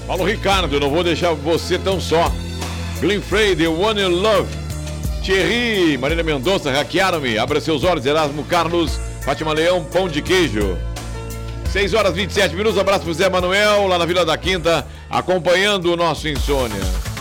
Paulo Ricardo, não vou deixar você tão só. Glenn Frey, The One You Love. Thierry, Marina Mendonça, hackearam-me. Abra seus olhos, Erasmo Carlos, Fátima Leão, Pão de Queijo. 6 horas e 27 minutos, abraço pro Zé Manuel, lá na Vila da Quinta, acompanhando o nosso Insônia.